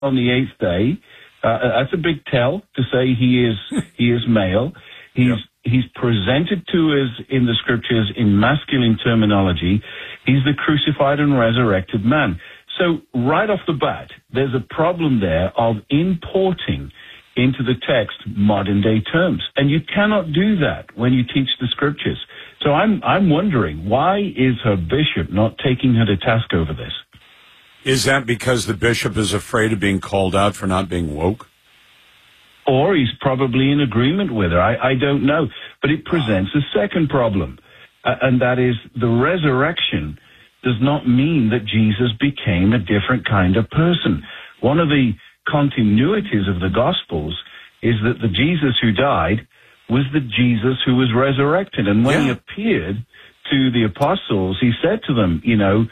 on the eighth day. That's a big tell to say he is male. He's presented to us in the scriptures in masculine terminology. He's the crucified and resurrected man. So right off the bat, there's a problem there of importing into the text modern day terms. And you cannot do that when you teach the scriptures. So I'm wondering, why is her bishop not taking her to task over this? Is that because the bishop is afraid of being called out for not being woke? Or he's probably in agreement with her. I don't know. But it presents a second problem, and that is the resurrection does not mean that Jesus became a different kind of person. One of the continuities of the Gospels is that the Jesus who died was the Jesus who was resurrected. And when he appeared to the apostles, he said to them,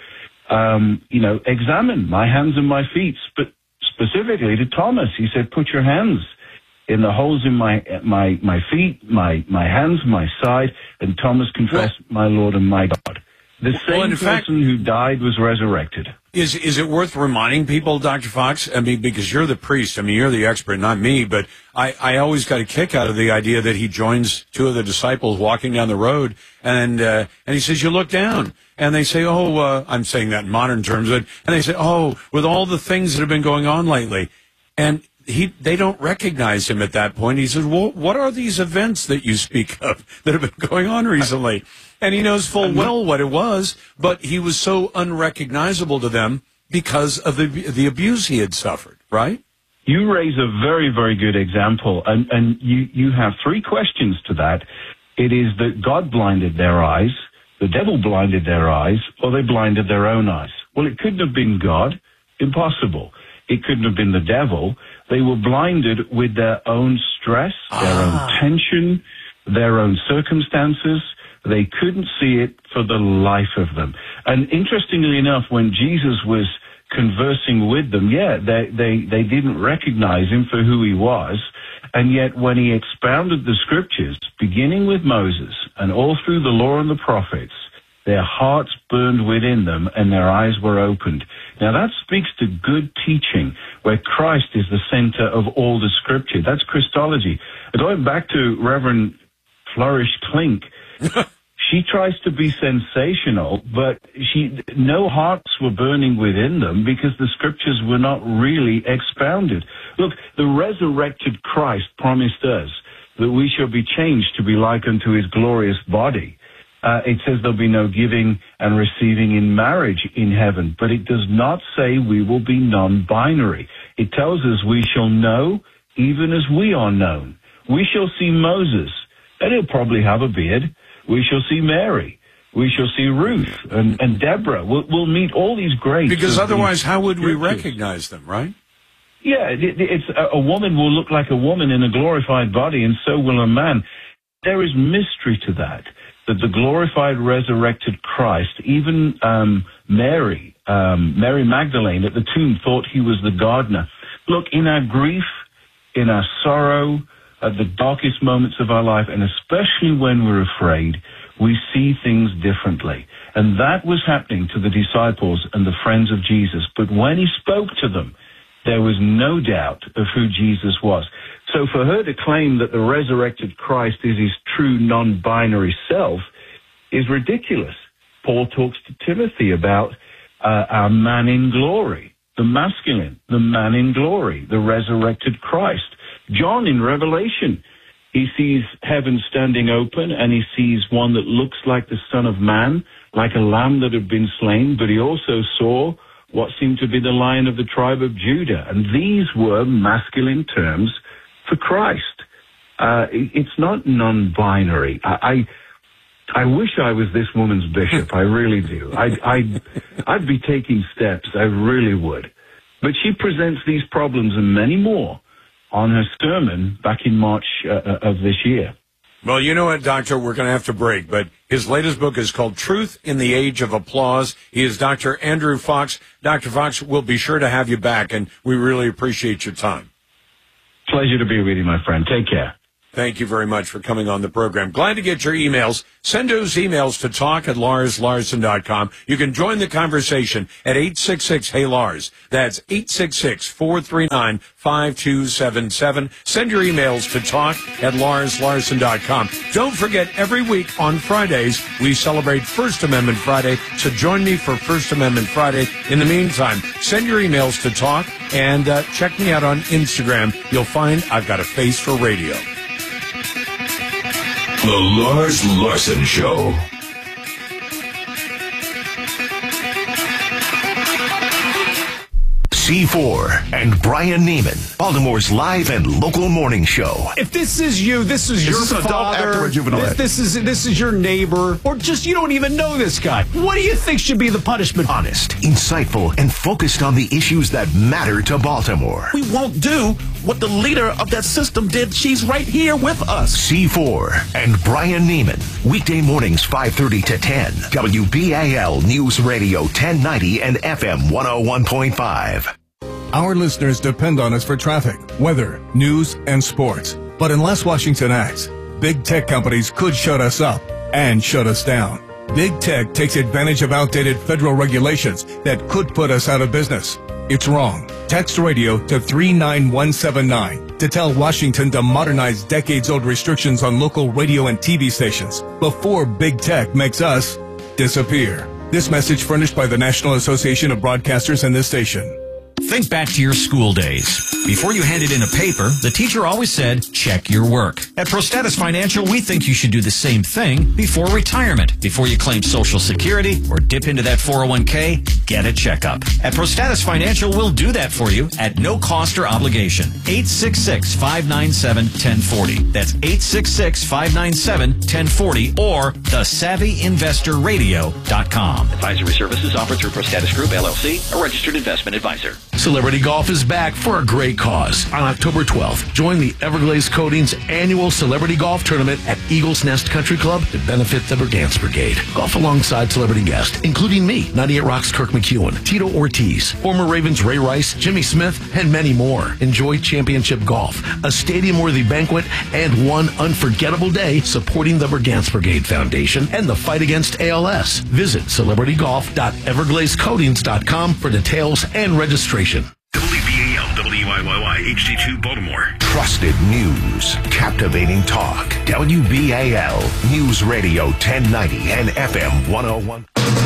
examine my hands and my feet. But specifically to Thomas, he said, put your hands in the holes in my feet, my hands, my side. And Thomas confessed, my Lord and my God. The same person who died was resurrected. Is it worth reminding people, Dr. Fox? I mean, because you're the priest. I mean, you're the expert, not me. But I always got a kick out of the idea that he joins two of the disciples walking down the road, and he says, "You look down," and they say, "Oh, I'm saying that in modern terms," and they say, "Oh, with all the things that have been going on lately," and they don't recognize him at that point. He says, "Well, what are these events that you speak of that have been going on recently?" And he knows full well what it was, but he was so unrecognizable to them because of the abuse he had suffered, right? You raise a very, very good example, and you have three questions to that. It is that God blinded their eyes, the devil blinded their eyes, or they blinded their own eyes. Well, it couldn't have been God. Impossible. It couldn't have been the devil. They were blinded with their own stress, their own tension, their own circumstances. They couldn't see it for the life of them. And interestingly enough, when Jesus was conversing with them, they didn't recognize him for who he was. And yet when he expounded the scriptures, beginning with Moses and all through the law and the prophets, their hearts burned within them and their eyes were opened. Now that speaks to good teaching, where Christ is the center of all the scripture. That's Christology. Going back to Reverend Flourish Klink, she tries to be sensational, but no hearts were burning within them because the scriptures were not really expounded. Look, the resurrected Christ promised us that we shall be changed to be like unto his glorious body. It says there'll be no giving and receiving in marriage in heaven, but it does not say we will be non-binary. It tells us we shall know even as we are known. We shall see Moses, and he'll probably have a beard. We shall see Mary. We shall see Ruth and Deborah. We'll meet all these greats. Because otherwise, how would we recognize them, right? Yeah, it's a woman will look like a woman in a glorified body, and so will a man. There is mystery to that the glorified, resurrected Christ, even Mary Magdalene at the tomb thought he was the gardener. Look, in our grief, in our sorrow, at the darkest moments of our life, and especially when we're afraid, we see things differently. And that was happening to the disciples and the friends of Jesus. But when he spoke to them, there was no doubt of who Jesus was. So for her to claim that the resurrected Christ is his true non-binary self is ridiculous. Paul talks to Timothy about our man in glory, the masculine, the man in glory, the resurrected Christ. John in Revelation, he sees heaven standing open, and he sees one that looks like the Son of Man, like a lamb that had been slain, but he also saw what seemed to be the Lion of the tribe of Judah. And these were masculine terms for Christ. It's not non-binary. I wish I was this woman's bishop. I really do. I'd be taking steps. I really would. But she presents these problems and many more on her sermon back in March of this year. Well, you know what, Doctor, we're going to have to break, but his latest book is called Truth in the Age of Applause. He is Dr. Andrew Fox. Dr. Fox, we'll be sure to have you back, and we really appreciate your time. Pleasure to be with you, my friend. Take care. Thank you very much for coming on the program. Glad to get your emails. Send those emails to talk@larslarson.com. You can join the conversation at 866-HEY-LARS. That's 866-439-5277. Send your emails to talk@larslarson.com. Don't forget, every week on Fridays, we celebrate First Amendment Friday, so join me for First Amendment Friday. In the meantime, send your emails to talk and check me out on Instagram. You'll find I've got a face for radio. The Lars Larson Show. C4 and Brian Neiman, Baltimore's live and local morning show. If this is you, this is your father, this is your neighbor, or just you don't even know this guy, what do you think should be the punishment? Honest, insightful, and focused on the issues that matter to Baltimore. We won't do what the leader of that system did. She's right here with us. C4 and Brian Neiman, weekday mornings 5:30 to 10. WBAL News Radio 1090 and FM 101.5. Our listeners depend on us for traffic, weather, news, and sports. But unless Washington acts, big tech companies could shut us up and shut us down. Big tech takes advantage of outdated federal regulations that could put us out of business. It's wrong. Text radio to 39179 to tell Washington to modernize decades-old restrictions on local radio and TV stations before big tech makes us disappear. This message furnished by the National Association of Broadcasters and this station. Think back to your school days. Before you handed in a paper, the teacher always said, check your work. At ProStatus Financial, we think you should do the same thing before retirement. Before you claim Social Security or dip into that 401k, get a checkup. At ProStatus Financial, we'll do that for you at no cost or obligation. 866-597-1040. That's 866-597-1040 or thesavvyinvestorradio.com. Advisory services offered through ProStatus Group, LLC, a registered investment advisor. Celebrity Golf is back for a great cause. On October 12th, join the Everglades Coatings annual Celebrity Golf Tournament at Eagles Nest Country Club to benefit the Bergance Brigade. Golf alongside celebrity guests, including me, 98 Rock's Kirk McEwen, Tito Ortiz, former Ravens Ray Rice, Jimmy Smith, and many more. Enjoy championship golf, a stadium-worthy banquet, and one unforgettable day supporting the Bergance Brigade Foundation and the fight against ALS. Visit celebritygolf.evergladescoatings.com for details and registration. WBAL, WYYY, HD2 Baltimore. Trusted news, captivating talk. WBAL News Radio 1090 and FM 101.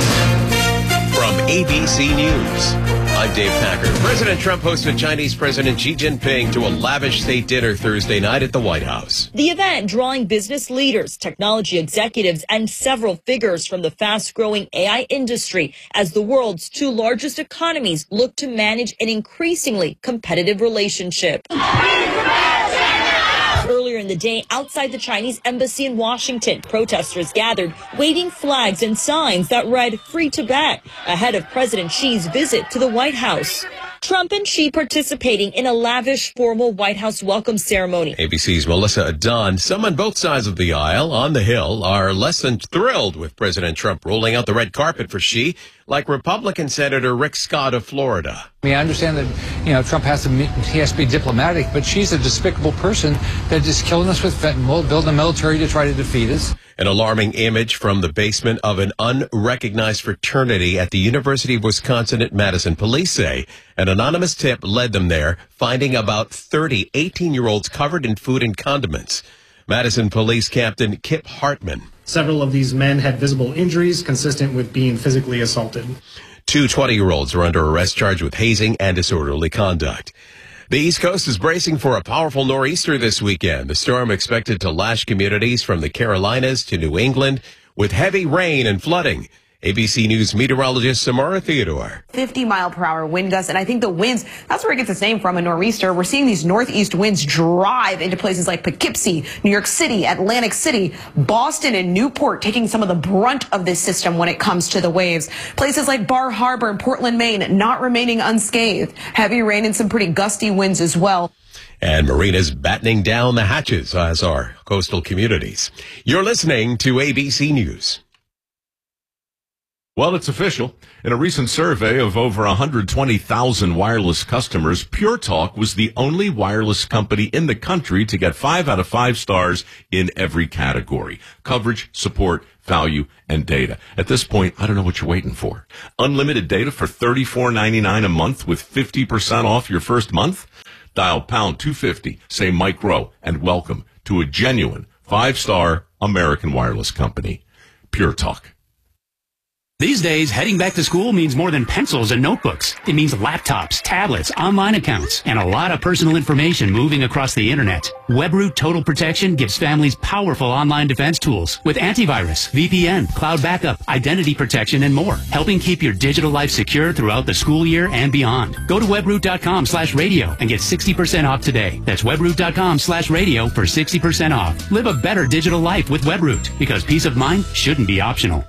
From ABC News, I'm Dave Packer. President Trump hosted Chinese President Xi Jinping to a lavish state dinner Thursday night at the White House. The event drawing business leaders, technology executives, and several figures from the fast-growing AI industry as the world's two largest economies look to manage an increasingly competitive relationship. Earlier in the day, outside the Chinese embassy in Washington, protesters gathered, waving flags and signs that read "Free Tibet" ahead of President Xi's visit to the White House. Trump and Xi participating in a lavish, formal White House welcome ceremony. ABC's Melissa Adon. Some on both sides of the aisle on the Hill are less than thrilled with President Trump rolling out the red carpet for Xi, like Republican Senator Rick Scott of Florida. I mean, I understand that, Trump has to be diplomatic, but she's a despicable person that is killing us with fentanyl, building a military to try to defeat us. An alarming image from the basement of an unrecognized fraternity at the University of Wisconsin at Madison. Police say an anonymous tip led them there, finding about 30 18-year-olds covered in food and condiments. Madison Police Captain Kip Hartman. Several of these men had visible injuries consistent with being physically assaulted. Two 20-year-olds are under arrest charged with hazing and disorderly conduct. The East Coast is bracing for a powerful nor'easter this weekend. The storm expected to lash communities from the Carolinas to New England with heavy rain and flooding. ABC News meteorologist Samara Theodore. 50-mile-per-hour wind gusts, and I think the winds, that's where it gets its name from, a nor'easter. We're seeing these northeast winds drive into places like Poughkeepsie, New York City, Atlantic City, Boston, and Newport, taking some of the brunt of this system when it comes to the waves. Places like Bar Harbor and Portland, Maine, not remaining unscathed. Heavy rain and some pretty gusty winds as well. And marinas battening down the hatches, as are coastal communities. You're listening to ABC News. Well, it's official. In a recent survey of over 120,000 wireless customers, Pure Talk was the only wireless company in the country to get 5 out of 5 stars in every category: coverage, support, value, and data. At this point, I don't know what you're waiting for. Unlimited data for $34.99 a month with 50% off your first month? Dial pound 250, say Mike Rowe, and welcome to a genuine 5-star American wireless company. Pure Talk. These days, heading back to school means more than pencils and notebooks. It means laptops, tablets, online accounts, and a lot of personal information moving across the internet. WebRoot Total Protection gives families powerful online defense tools with antivirus, VPN, cloud backup, identity protection, and more, helping keep your digital life secure throughout the school year and beyond. Go to webroot.com/radio and get 60% off today. That's webroot.com/radio for 60% off. Live a better digital life with WebRoot, because peace of mind shouldn't be optional.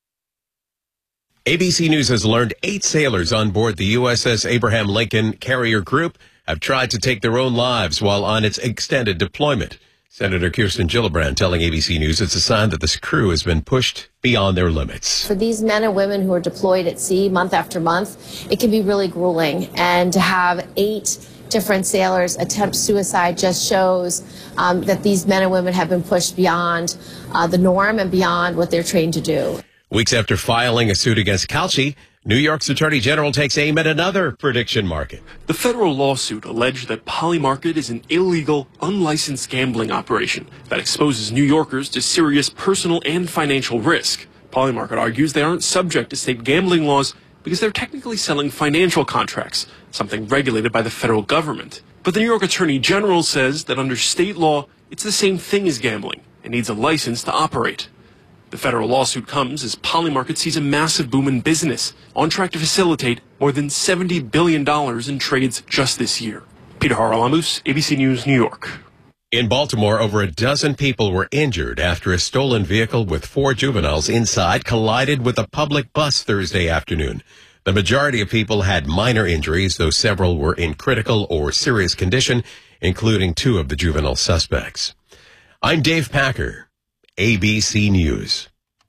ABC News has learned 8 sailors on board the USS Abraham Lincoln Carrier Group have tried to take their own lives while on its extended deployment. Senator Kirsten Gillibrand telling ABC News it's a sign that this crew has been pushed beyond their limits. For these men and women who are deployed at sea month after month, it can be really grueling. And to have 8 different sailors attempt suicide just shows that these men and women have been pushed beyond the norm and beyond what they're trained to do. Weeks after filing a suit against Calci, New York's Attorney General takes aim at another prediction market. The federal lawsuit alleged that Polymarket is an illegal, unlicensed gambling operation that exposes New Yorkers to serious personal and financial risk. Polymarket argues they aren't subject to state gambling laws because they're technically selling financial contracts, something regulated by the federal government. But the New York Attorney General says that under state law, it's the same thing as gambling and needs a license to operate. The federal lawsuit comes as Polymarket sees a massive boom in business, on track to facilitate more than $70 billion in trades just this year. Peter Haralamus, ABC News, New York. In Baltimore, over a dozen people were injured after a stolen vehicle with 4 juveniles inside collided with a public bus Thursday afternoon. The majority of people had minor injuries, though several were in critical or serious condition, including 2 of the juvenile suspects. I'm Dave Packer, ABC News.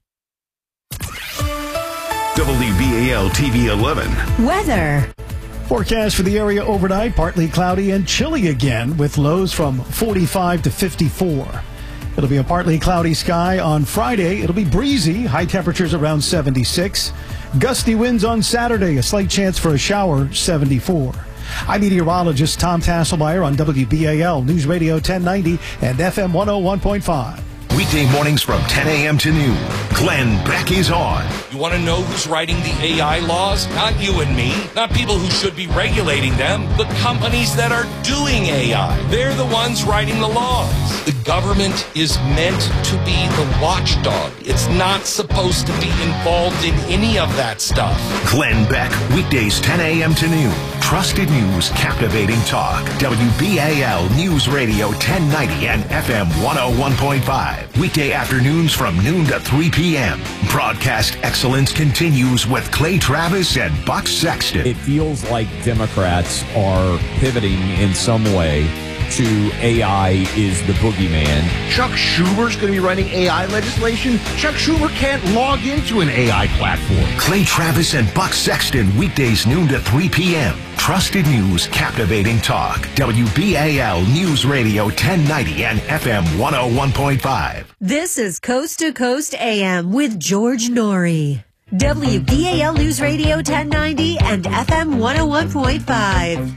WBAL TV 11. Weather. Forecast for the area overnight, partly cloudy and chilly again with lows from 45 to 54. It'll be a partly cloudy sky on Friday. It'll be breezy, high temperatures around 76. Gusty winds on Saturday, a slight chance for a shower, 74. I'm meteorologist Tom Tasselmeyer on WBAL News Radio 1090 and FM 101.5. Weekday mornings from 10 a.m. to noon. Glenn Beck is on. You want to know who's writing the AI laws? Not you and me. Not people who should be regulating them. The companies that are doing AI. They're the ones writing the laws. The government is meant to be the watchdog. It's not supposed to be involved in any of that stuff. Glenn Beck, weekdays 10 a.m. to noon. Trusted news, captivating talk. WBAL News Radio 1090 and FM 101.5. Weekday afternoons from noon to 3 p.m. Broadcast excellence continues with Clay Travis and Buck Sexton. It feels like Democrats are pivoting in some way to AI is the boogeyman. Chuck Schumer's going to be writing AI legislation. Chuck Schumer can't log into an AI platform. Clay Travis and Buck Sexton, weekdays noon to 3 p.m. Trusted news, captivating talk. WBAL News Radio 1090 and FM 101.5. This is Coast to Coast AM with George Norrie. WBAL News Radio 1090 and FM 101.5.